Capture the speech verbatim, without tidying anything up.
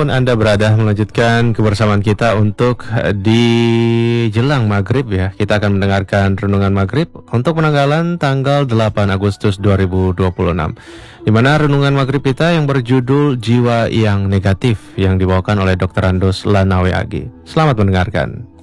dimanapun Anda berada, melanjutkan kebersamaan kita untuk di jelang maghrib ya. Kita akan mendengarkan renungan maghrib untuk penanggalan tanggal delapan Agustus dua ribu dua puluh enam, di mana renungan maghrib kita yang berjudul Jiwa yang Negatif yang dibawakan oleh dokter Andos Lanawe Agi. Selamat mendengarkan.